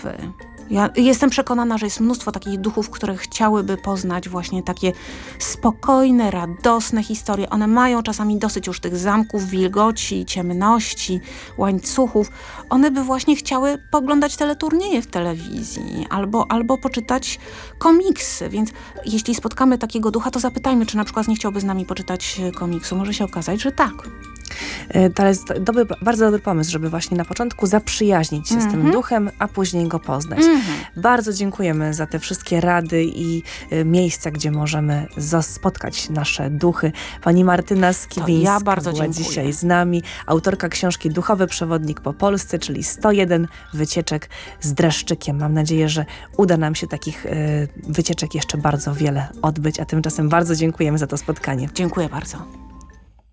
duchowy. Ja jestem przekonana, że jest mnóstwo takich duchów, które chciałyby poznać właśnie takie spokojne, radosne historie. One mają czasami dosyć już tych zamków, wilgoci, ciemności, łańcuchów. One by właśnie chciały poglądać teleturnieje w telewizji albo poczytać komiksy. Więc jeśli spotkamy takiego ducha, to zapytajmy, czy na przykład nie chciałby z nami poczytać komiksu. Może się okazać, że tak. To jest bardzo dobry pomysł, żeby właśnie na początku zaprzyjaźnić się z tym duchem, a później go poznać. Bardzo dziękujemy za te wszystkie rady i miejsca, gdzie możemy spotkać nasze duchy. Pani Martyna Skibińska była dzisiaj z nami, autorka książki Duchowy Przewodnik po Polsce, czyli 101 wycieczek z dreszczykiem. Mam nadzieję, że uda nam się takich wycieczek jeszcze bardzo wiele odbyć, a tymczasem bardzo dziękujemy za to spotkanie. Dziękuję bardzo.